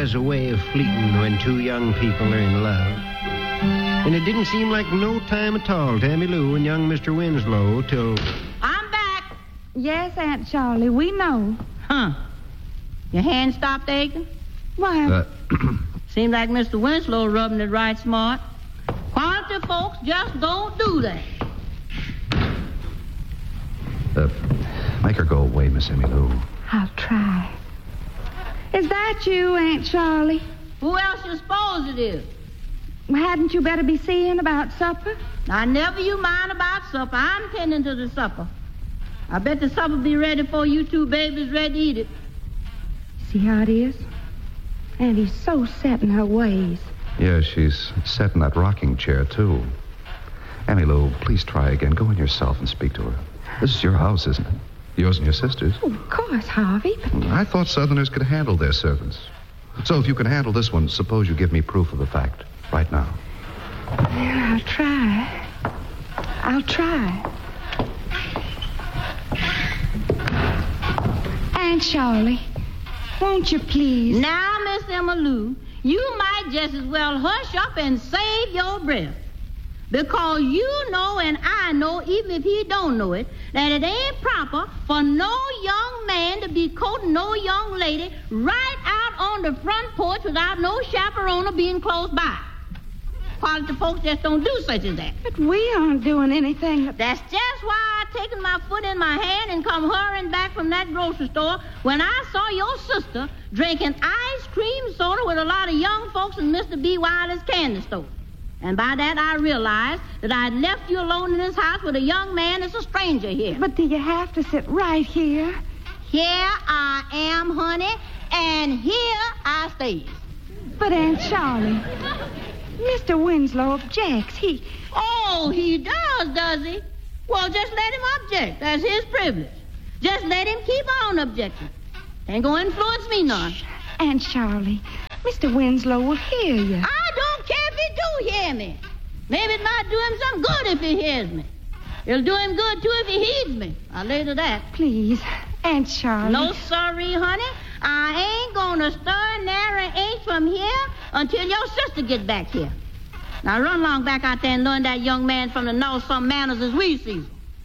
has a way of fleeting when two young people are in love. And it didn't seem like no time at all to Emmy Lou and young Mr. Winslow till... I'm back. Yes, Aunt Charlie, we know. Huh. Your hand stopped aching? Why? Seems like Mr. Winslow rubbing it right smart. Quality folks just don't do that. Make her go away, Miss Emmy Lou. I'll try. Is that you, Aunt Charlie? Who else you suppose it is? Well, hadn't you better be seeing about supper? I never you mind about supper. I'm tending to the supper. I bet the supper be ready for you two babies ready to eat it. See how it is? Auntie's so set in her ways. Yeah, she's set in that rocking chair, too. Emmy Lou, please try again. Go in yourself and speak to her. This is your house, isn't it? Yours and your sister's. Oh, of course, Harvey, but... I thought Southerners could handle their servants. So if you can handle this one, suppose you give me proof of the fact right now. Well, I'll try. Aunt Charlie, won't you please? Now, Miss Emma Lou, you might just as well hush up and save your breath. Because you know and I know, even if he don't know it, that it ain't proper for no young man to be courting no young lady right out on the front porch without no chaperone being close by. Quality folks just don't do such as that. But we aren't doing anything. That's just why I taken my foot in my hand and come hurrying back from that grocery store when I saw your sister drinking ice cream soda with a lot of young folks in Mr. B. Wiley's candy store. And by that I realized that I'd left you alone in this house with a young man that's a stranger here. But do you have to sit right here? Here I am, honey, and here I stays. But Aunt Charlie, Mr. Winslow objects. Oh, he does he? Well, just let him object. That's his privilege. Just let him keep on objecting. Ain't gonna influence me none. Aunt Charlie, Mr. Winslow will hear you. I don't care if he do hear me. Maybe it might do him some good if he hears me. It'll do him good, too, if he heeds me. I'll lay to that. Please, Aunt Charlie. No, sorry, honey. I ain't gonna stir nary an inch from here until your sister gets back here. Now run along back out there and learn that young man from the north some manners as we sees.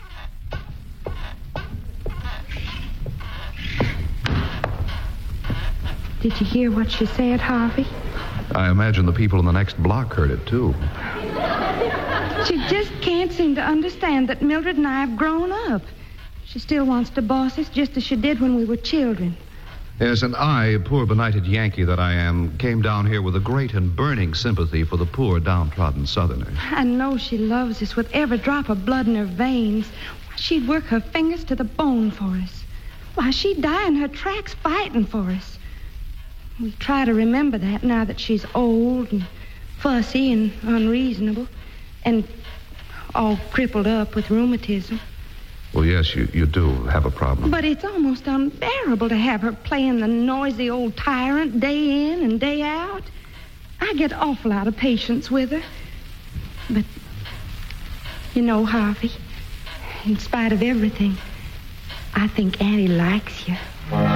Did you hear what she said, Harvey? I imagine the people in the next block heard it, too. She just can't seem to understand that Mildred and I have grown up. She still wants to boss us just as she did when we were children. Yes, and I, poor benighted Yankee that I am, came down here with a great and burning sympathy for the poor downtrodden Southerners. I know she loves us with every drop of blood in her veins. She'd work her fingers to the bone for us. Why, she'd die in her tracks fighting for us. We try to remember that now that she's old and fussy and unreasonable and all crippled up with rheumatism. Well, yes, you do have a problem. But it's almost unbearable to have her playing the noisy old tyrant day in and day out. I get awful out of patience with her. But, you know, Harvey, in spite of everything, I think Annie likes you.